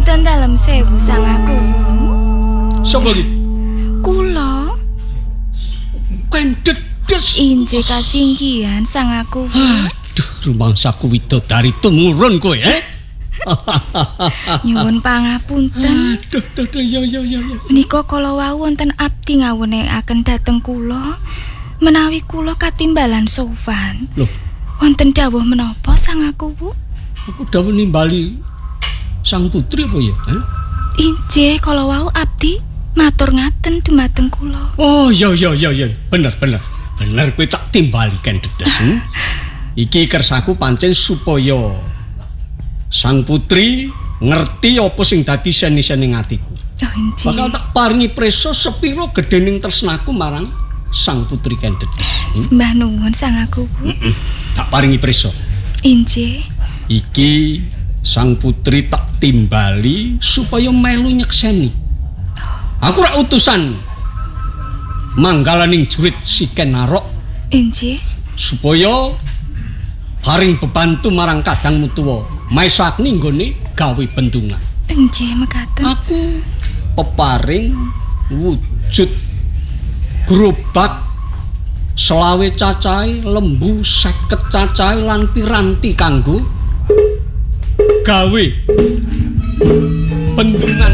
Punten dalem sewu sang aku. Sapa iki? Kula Kendedes. inje kasinggihan sang aku. Aduh, rumangsaku widodari tumurun kowe, Nyuwun pangapunten. Aduh, ya. Menika kala wau wonten abdi ngawonekaken dhateng kula menawi kula katimbalan sowan. Loh, Wonten dawuh menapa sang aku, Bu? aku dawuh nimbali sang putri apa ya? Inje kala wau abdi matur ngaten dumateng kula. Oh, ya. Bener. Bener kowe tak timbali Kendedes. Iki kersaku pancen supaya sang putri ngerti apa sing dadi seni-seni atiku. Oh, inje. Bakal tak paringi preso sepiro gedening tresnaku marang sang putri Kendedes. Sembah nuwun sang aku, Bu. Tak paringi preso. Inje. Iki sang putri tak timbali supaya melu nyekseni. Aku rak utusan manggalaning jurit si Kenarok Inje. supaya paring bebantu marang kadang mutuwa maesakni nggone gawe bendungan. Inje mekaten. Aku peparing wujud gerobak selawe cacahe, lembu 50 cacahe lan piranti kanggo gawe bendungan